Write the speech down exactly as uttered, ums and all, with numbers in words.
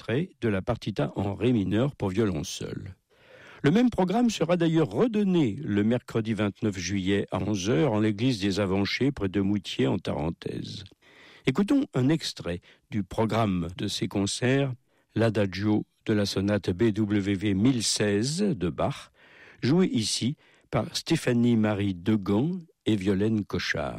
extrait de la partita en ré mineur pour violon seul. Le même programme sera d'ailleurs redonné le mercredi vingt-neuf juillet à onze heures en l'église des Avanchers près de Moutier en Tarentaise. Écoutons un extrait du programme de ces concerts, l'Adagio de la sonate B W V mille seize de Bach, joué ici par Stéphanie-Marie Degan et Violaine Cochard.